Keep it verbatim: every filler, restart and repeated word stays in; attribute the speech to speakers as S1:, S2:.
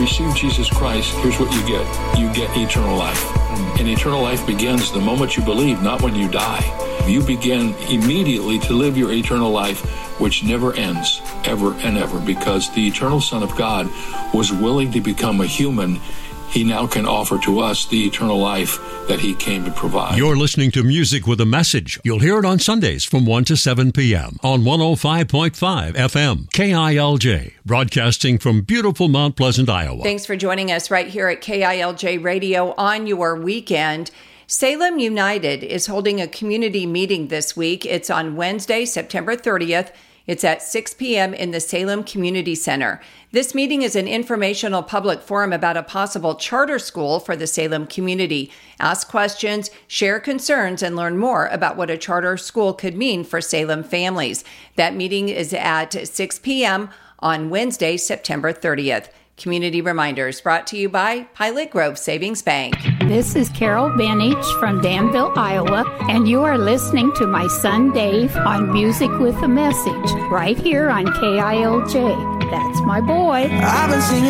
S1: receive Jesus Christ, here's what you get. You get eternal life. And eternal life begins the moment you believe, not when you die. You begin immediately to live your eternal life, which never ends, ever and ever, because the eternal Son of God was willing to become a human. He now can offer to us the eternal life that he came to provide.
S2: You're listening to Music with a Message. You'll hear it on Sundays from one to seven p.m. on one oh five point five F M, K I L J, broadcasting from beautiful Mount Pleasant, Iowa.
S3: Thanks for joining us right here at K I L J Radio on your weekend. Salem United is holding a community meeting this week. It's on Wednesday, September thirtieth. It's at six p.m. in the Salem Community Center. This meeting is an informational public forum about a possible charter school for the Salem community. Ask questions, share concerns, and learn more about what a charter school could mean for Salem families. That meeting is at six p.m. on Wednesday, September thirtieth. Community reminders brought to you by Pilot Grove Savings Bank.
S4: This is Carol Benich from Danville, Iowa, and you are listening to my son Dave on Music with a Message right here on K I L J. That's my boy. I've been singing